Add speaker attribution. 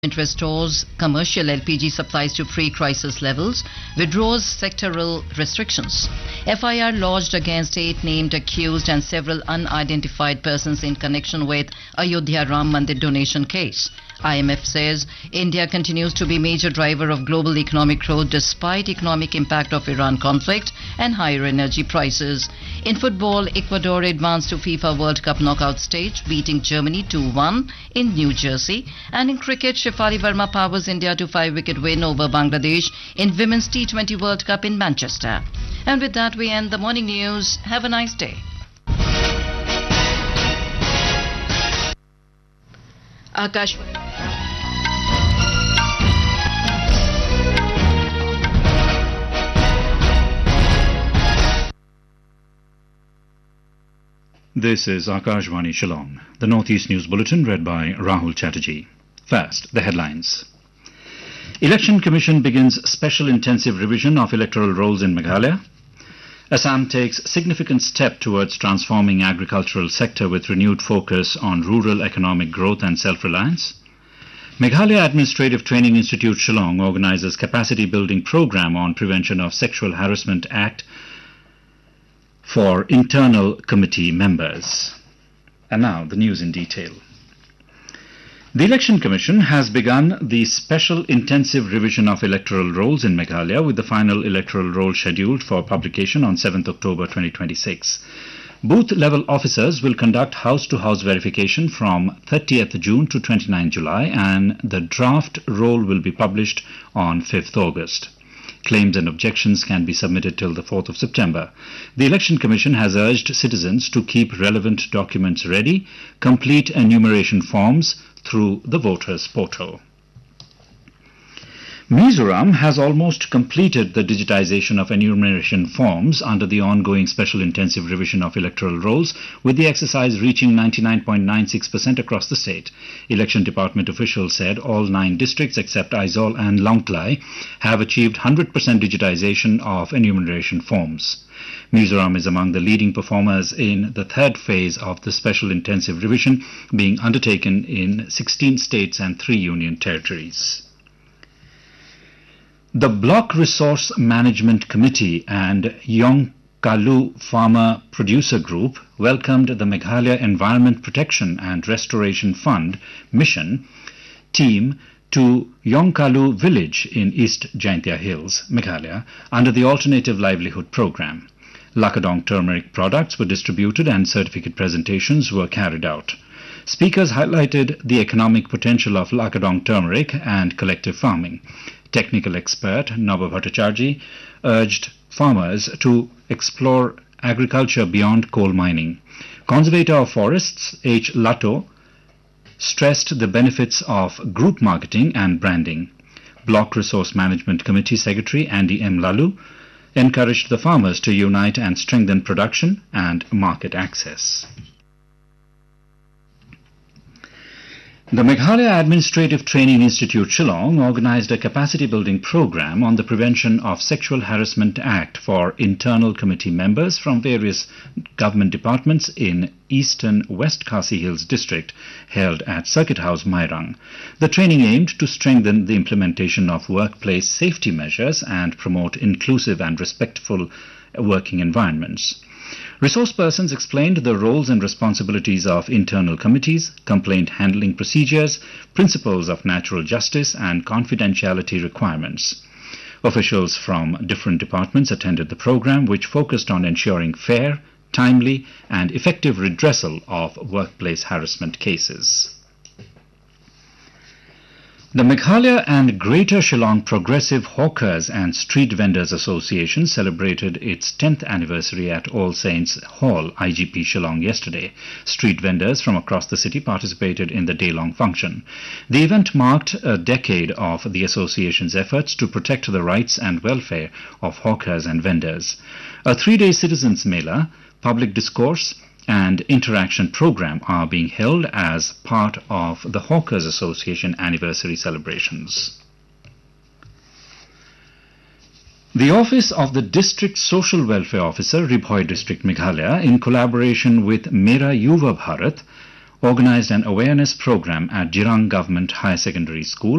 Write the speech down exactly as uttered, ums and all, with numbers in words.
Speaker 1: It restores commercial L P G supplies to pre-crisis levels, withdraws sectoral restrictions. F I R lodged against eight named accused and several unidentified persons in connection with Ayodhya Ram Mandir donation case. I M F says India continues to be major driver of global economic growth despite economic impact of Iran conflict and higher energy prices. In football, Ecuador advanced to FIFA World Cup knockout stage, beating Germany two one in New Jersey. And in cricket, Shefali Verma powers India to five-wicket win over Bangladesh in Women's T twenty World Cup in Manchester. And with that, we end the morning news. Have a nice day. Akash.
Speaker 2: This is Akashvani Shillong, the Northeast News Bulletin read by Rahul Chatterjee. First, the headlines. Election Commission begins special intensive revision of electoral rolls in Meghalaya. Assam takes significant step towards transforming agricultural sector with renewed focus on rural economic growth and self-reliance. Meghalaya Administrative Training Institute Shillong organizes capacity building program on Prevention of Sexual Harassment Act for internal committee members. And now the news in detail. The Election Commission has begun the special intensive revision of electoral rolls in Meghalaya with the final electoral roll scheduled for publication on seventh October twenty twenty-six. Booth-level officers will conduct house-to-house verification from thirtieth June to twenty-ninth July, and the draft roll will be published on fifth August. Claims and objections can be submitted till the fourth of September. The Election Commission has urged citizens to keep relevant documents ready, complete enumeration forms through the voters' portal. Mizoram has almost completed the digitization of enumeration forms under the ongoing special intensive revision of electoral rolls, with the exercise reaching ninety-nine point nine six percent across the state. Election Department officials said all nine districts except Aizawl and Longtlai have achieved one hundred percent digitization of enumeration forms. Mizoram is among the leading performers in the third phase of the special intensive revision being undertaken in sixteen states and three union territories. The Block Resource Management Committee and Yongkalu Farmer Producer Group welcomed the Meghalaya Environment Protection and Restoration Fund mission team to Yongkalu village in East Jaintia Hills, Meghalaya, under the Alternative Livelihood Program. Lakadong turmeric products were distributed and certificate presentations were carried out. Speakers highlighted the economic potential of Lakadong turmeric and collective farming. Technical expert Nabha Bhattacharjee urged farmers to explore agriculture beyond coal mining. Conservator of Forests H. Lato stressed the benefits of group marketing and branding. Block Resource Management Committee Secretary Andy M. Lalu encouraged the farmers to unite and strengthen production and market access. The Meghalaya Administrative Training Institute Shillong organized a capacity building program on the Prevention of Sexual Harassment Act for internal committee members from various government departments in eastern West Khasi Hills district held at Circuit House, Mairang. The training aimed to strengthen the implementation of workplace safety measures and promote inclusive and respectful working environments. Resource persons explained the roles and responsibilities of internal committees, complaint handling procedures, principles of natural justice, and confidentiality requirements. Officials from different departments attended the program, which focused on ensuring fair, timely, and effective redressal of workplace harassment cases. The Meghalaya and Greater Shillong Progressive Hawkers and Street Vendors Association celebrated its tenth anniversary at All Saints Hall, I G P Shillong yesterday. Street vendors from across the city participated in the day-long function. The event marked a decade of the association's efforts to protect the rights and welfare of hawkers and vendors. A three-day citizens' mela, public discourse, and interaction program are being held as part of the Hawkers Association anniversary celebrations. The Office of the District Social Welfare Officer, Ribhoi District, Meghalaya, in collaboration with Mera Yuva Bharat, organized an awareness program at Jirang Government Higher Secondary School